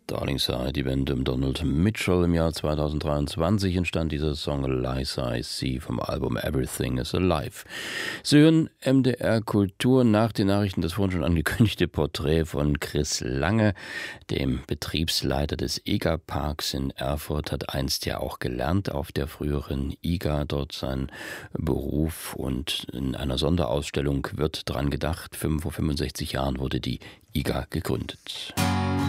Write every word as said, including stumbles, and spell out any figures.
Darlingside, die Band um Donald Mitchell. Im Jahr zweitausenddreiundzwanzig entstand dieser Song Liza I See vom Album Everything is Alive. Sie hören M D R Kultur. Nach den Nachrichten das vorhin schon angekündigte Porträt von Chris Lange, dem Betriebsleiter des I G A-Parks in Erfurt, hat einst ja auch gelernt auf der früheren I G A, dort sein Beruf, und in einer Sonderausstellung wird dran gedacht. Vor fünfundsechzig Jahren wurde die I G A gegründet.